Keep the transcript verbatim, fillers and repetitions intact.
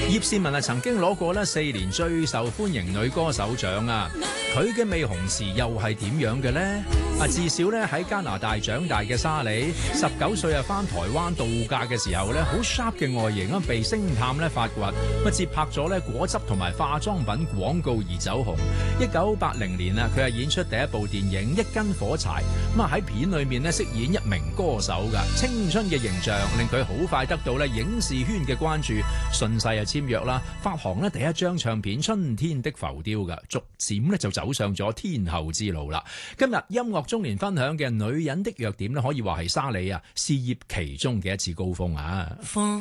葉倩文啊，曾經攞過咧四年最受歡迎女歌手獎啊！佢嘅未紅時又係點樣嘅呢？啊，自小咧喺加拿大長大嘅沙莉，十九歲啊返台灣度假嘅時候咧，好 sharp 嘅外形啊，被星探咧發掘，咁接拍咗咧果汁同埋化妝品廣告而走紅。一九八零年啊，佢係演出第一部電影《一根火柴》，咁啊喺片裏面咧飾演一名歌手噶，青春嘅形象令佢好快得到咧影視圈嘅關注，順勢啊簽約啦，發行咧第一張唱片《春天的浮雕》噶，逐漸咧就走上咗天后之路啦。今日音樂中年分享嘅女人的弱點咧，可以話係沙莉啊事業其中嘅一次高峰啊。